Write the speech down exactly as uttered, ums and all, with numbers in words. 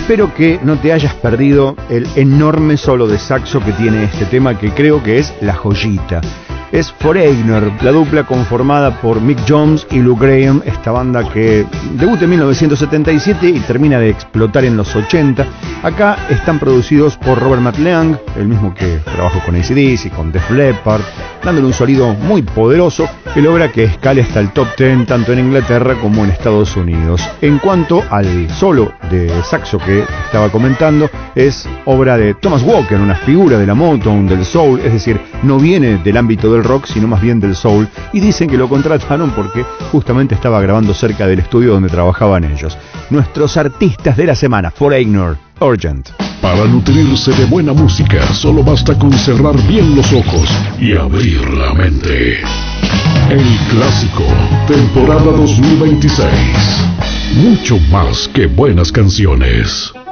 Espero que no te hayas perdido el enorme solo de saxo que tiene este tema, que creo que es la joyita. Es Foreigner, la dupla conformada por Mick Jones y Lou Gramm, esta banda que debuta en mil novecientos setenta y siete y termina de explotar en los ochenta. Acá están producidos por Robert McLean, el mismo que trabajó con A C D C, con Def Leppard, dándole un sonido muy poderoso que logra que escale hasta el top diez tanto en Inglaterra como en Estados Unidos. En cuanto al solo de saxo que estaba comentando, es obra de Thomas Walker, una figura de la Motown, del soul, es decir, no viene del ámbito del rock, sino más bien del soul, y dicen que lo contrataron porque justamente estaba grabando cerca del estudio donde trabajaban ellos. Nuestros artistas de la semana, Foreigner, Urgent. Para nutrirse de buena música, solo basta con cerrar bien los ojos y abrir la mente. El Clásico, temporada dos mil veintiséis. Mucho más que buenas canciones.